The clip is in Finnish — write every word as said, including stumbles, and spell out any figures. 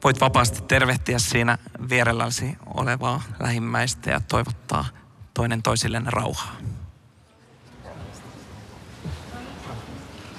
voit vapaasti tervehtiä siinä vierelläsi olevaa lähimmäistä ja toivottaa toinen toisilleen rauhaa.